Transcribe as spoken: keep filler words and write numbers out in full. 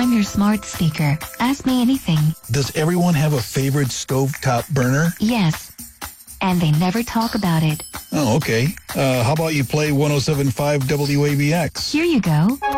I'm your smart speaker. Ask me anything. Does everyone have a favorite stovetop burner? Yes. And they never talk about it. Oh, okay. Uh, how about you play one oh seven point five W A B X? Here you go.